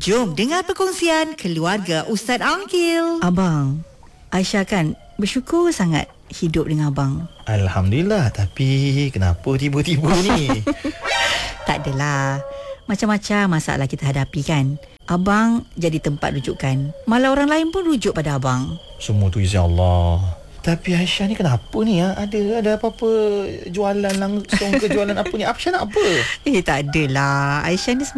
Jom dengar perkongsian keluarga Ustaz Angkil. Abang, Aisyah kan bersyukur sangat hidup dengan abang. Alhamdulillah, tapi kenapa tiba-tiba ni? Tak adalah, macam-macam masalah kita hadapi kan. Abang jadi tempat rujukan. Malah orang lain pun rujuk pada abang. Semua tu izin Allah. Tapi Aisyah ni kenapa ni? Ada apa-apa jualan langsung ke jualan apa ni? Aisyah nak apa? Tak adalah. Aisyah ni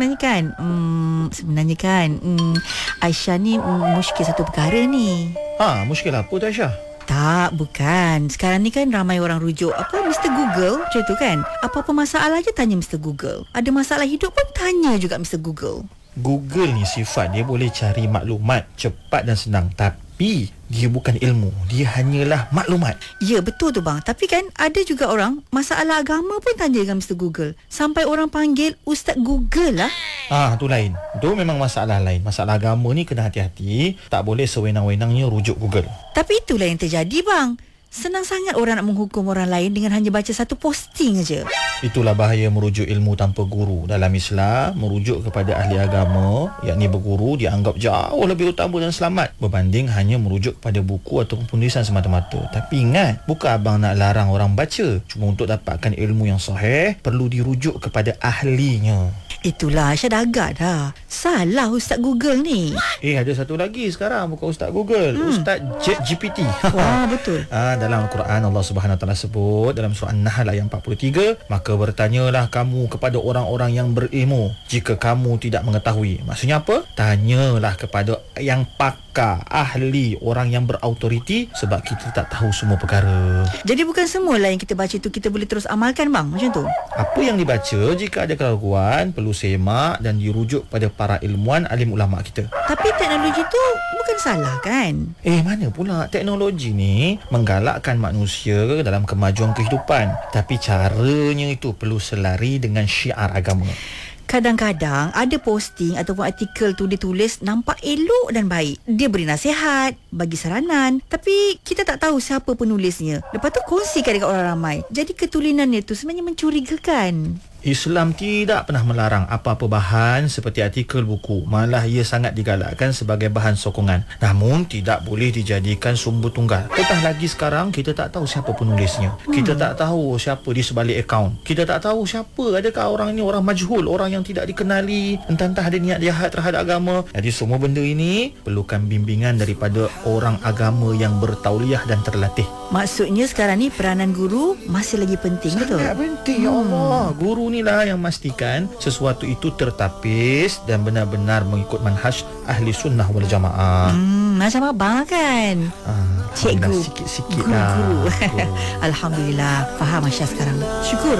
sebenarnya kan Aisyah ni muskil satu perkara ni. Muskil apa tu Aisyah? Tak, bukan. Sekarang ni kan ramai orang rujuk Mr. Google, macam tu kan. Apa-apa masalah je tanya Mr. Google. Ada masalah hidup pun tanya juga Mr. Google. Google ni sifat dia boleh cari maklumat cepat dan senang, tapi dia bukan ilmu, dia hanyalah maklumat. Ya, betul tu bang. Tapi kan ada juga orang masalah agama pun tanya dengan Mr. Google. Sampai orang panggil Ustaz Google lah. Tu lain. Tu memang masalah lain. Masalah agama ni kena hati-hati, tak boleh sewenang-wenangnya rujuk Google. Tapi itulah yang terjadi bang. Senang sangat orang nak menghukum orang lain dengan hanya baca satu posting aja. Itulah bahaya merujuk ilmu tanpa guru. Dalam Islam, merujuk kepada ahli agama, yakni berguru, dianggap jauh lebih utama dan selamat berbanding hanya merujuk kepada buku ataupun penulisan semata-mata. Tapi ingat, bukan abang nak larang orang baca. Cuma untuk dapatkan ilmu yang sahih, perlu dirujuk kepada ahlinya. Itulah, Aisyah dah agak dah. Salah Ustaz Google ni. Ada satu lagi sekarang, bukan Ustaz Google, Ustaz ChatGPT. Wah, betul. Dalam Al-Quran Allah Subhanahu Wa Taala sebut dalam surah An-Nahl ayat 43, maka bertanyalah kamu kepada orang-orang yang berilmu jika kamu tidak mengetahui. Maksudnya apa? Tanyalah kepada yang pakar, ahli, orang yang berautoriti, sebab kita tak tahu semua perkara. Jadi bukan semualah yang kita baca itu kita boleh terus amalkan bang, macam tu? Apa yang dibaca, jika ada keraguan, perlu semak dan dirujuk pada para ilmuwan, alim ulama kita. Tapi teknologi tu bukan salah kan? Mana pula, teknologi ni menggalakkan manusia dalam kemajuan kehidupan, tapi caranya itu perlu selari dengan syiar agama. Kadang-kadang ada posting ataupun artikel tu dia tulis nampak elok dan baik. Dia beri nasihat, bagi saranan, tapi kita tak tahu siapa penulisnya. Lepas tu kongsikan dekat orang ramai. Jadi ketulinannya tu sebenarnya mencurigakan. Islam tidak pernah melarang apa-apa bahan seperti artikel buku. Malah ia sangat digalakkan sebagai bahan sokongan. Namun tidak boleh dijadikan sumber tunggal. Petah lagi sekarang kita tak tahu siapa penulisnya. Kita tak tahu siapa di sebalik akaun. Kita tak tahu siapa, adakah orang ini orang majhul, orang yang tidak dikenali, entah-entah ada niat jahat terhadap agama. Jadi semua benda ini perlukan bimbingan daripada orang agama yang bertauliah dan terlatih. Maksudnya sekarang ni peranan guru masih lagi penting, betul? Sangat penting, ya Allah. Guru inilah yang memastikan sesuatu itu tertapis dan benar-benar mengikut manhaj ahli sunnah wal jamaah. Macam abang kan? Cikgu, sikit-sikit guru. Alhamdulillah, faham Aisyah sekarang. Syukur.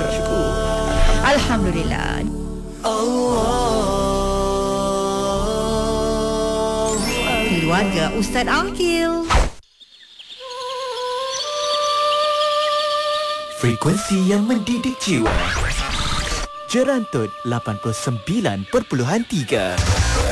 Alhamdulillah. Keluarga Ustaz Angkil. Frekuensi yang mendidik jiwa. Jerantut 89.3.